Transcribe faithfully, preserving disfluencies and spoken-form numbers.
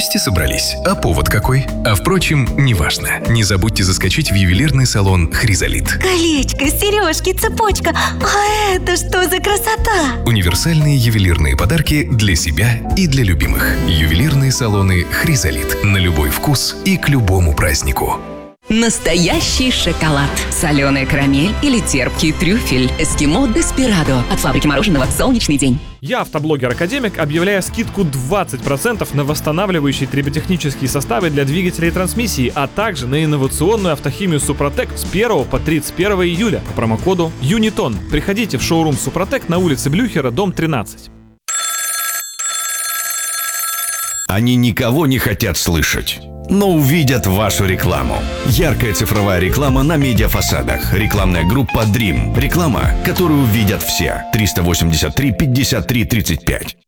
Гости собрались. А повод какой? А впрочем, неважно. Не забудьте заскочить в ювелирный салон «Хризолит». Колечко, сережки, цепочка. А это что за красота? Универсальные ювелирные подарки для себя и для любимых. Ювелирные салоны «Хризолит». На любой вкус и к любому празднику. Настоящий шоколад. Соленая карамель или терпкий трюфель. Эскимо Деспирадо. От фабрики мороженого «Солнечный день». Я, автоблогер-академик, объявляю скидку двадцать процентов на восстанавливающие триботехнические составы для двигателей и трансмиссии, а также на инновационную автохимию Супротек с первого по тридцать первое июля по промокоду Юнитон. Приходите в шоурум Супротек на улице Блюхера, дом тринадцать. Они никого не хотят слышать, но увидят вашу рекламу. Яркая цифровая реклама на медиафасадах. Рекламная группа Dream. Реклама, которую увидят все. триста восемьдесят три пятьдесят три тридцать пять.